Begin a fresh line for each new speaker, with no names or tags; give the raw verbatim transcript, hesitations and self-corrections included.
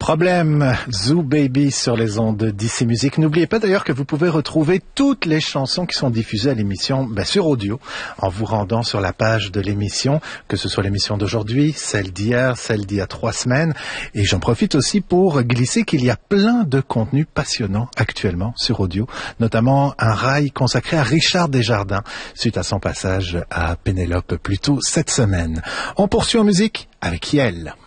Problème, Zoo Baby sur les ondes d'I C Musique. N'oubliez pas d'ailleurs que vous pouvez retrouver toutes les chansons qui sont diffusées à l'émission ben, sur audio en vous rendant sur la page de l'émission, que ce soit l'émission d'aujourd'hui, celle d'hier, celle d'il y a trois semaines. Et j'en profite aussi pour glisser qu'il y a plein de contenus passionnants actuellement sur audio, notamment un rail consacré à Richard Desjardins suite à son passage à Pénélope plus tôt cette semaine. On poursuit en musique avec Yel.